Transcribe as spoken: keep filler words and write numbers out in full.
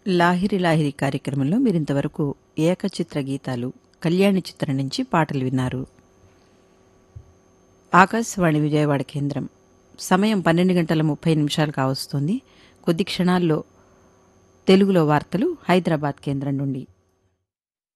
లాహిరి లాహిరి కార్యక్రమంలో మీరింతవరకు ఏకచిత్ర గీతాలు కళ్యాణి చిత్రం నుంచి పాటలు విన్నారు. ఆకాశవాణి విజయవాడ కేంద్రం సమయం పన్నెండు గంటల ముప్పై నిమిషాలు కావస్తోంది. కొద్ది క్షణాల్లో తెలుగులో వార్తలు హైదరాబాద్ కేంద్రం నుండి.